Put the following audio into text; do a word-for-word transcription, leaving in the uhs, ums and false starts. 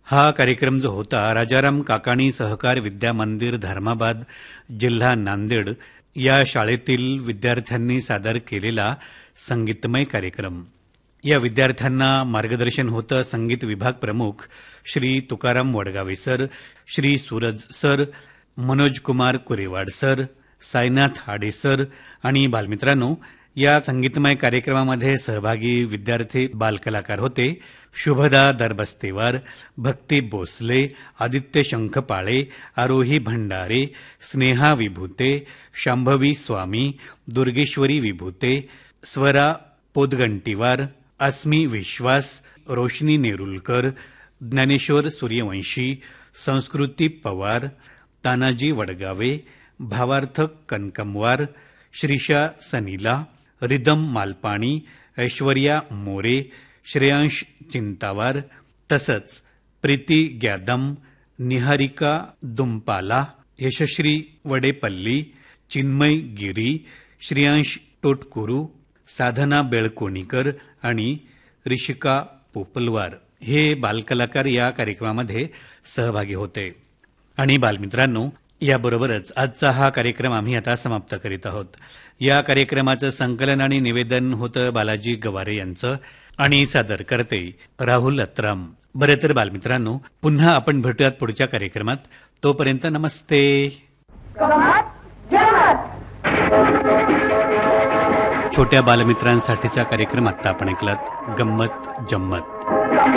हा कार्यक्रम जो होता राजाराम काकाणी सहकार विद्या मंदिर धर्माबाद जिल्हा नांदेड या शाळेतील विद्यार्थ्यांनी सादर केलेला संगीतमय कार्यक्रम. या विद्यार्थ्यांना मार्गदर्शन होतं संगीत विभाग प्रमुख Shri Tukaram Wadgave sir, Shri Suraj sir, Manoj Kumar कुरेवाड sir, Sainath हाडे सर. आणि बालमित्रांनो, या संगीतमय कार्यक्रमामध्ये सहभागी विद्यार्थी बालकलाकार होते शुभदा दरबस्तेवार, भक्ती भोसले, आदित्य शंखपाळे, आरोही भंडारे, स्नेहा विभूते, शांभवी स्वामी, दुर्गेश्वरी विभूते, स्वरा पोदगंटीवार, अस्मी विश्वास, रोशनी नेरुलकर, ज्ञानेश्वर सूर्यवंशी, संस्कृती पवार, तानाजी वडगावे, भावार्थ कनकमवार, श्रीषा सनीला, रिदम मालपाणी, ऐश्वर्या मोरे, श्रेयांश चिंतावार, तसंच प्रीती ग्यादम, निहारिका दुंपाला, यशश्री वडेपल्ली, चिन्मय गिरी, श्रेयांश टोटकुरू, साधना बेळकोणीकर आणि ऋषिका पोपलवार हे बालकलाकार या कार्यक्रमामध्ये सहभागी होते. आणि बालमित्रांनो, याबरोबरच आजचा हा कार्यक्रम आम्ही आता समाप्त करीत आहोत. या कार्यक्रमाचं संकलन आणि निवेदन होतं बालाजी गवारे यांचं आणि सादर करते राहुल अत्राम. बरे तर बालमित्रांनो, पुन्हा आपण भेटूयात पुढच्या कार्यक्रमात. तोपर्यंत नमस्ते. छोट्या बालमित्रांसाठीचा कार्यक्रम आता आपण ऐकलात गंमत जम्मत.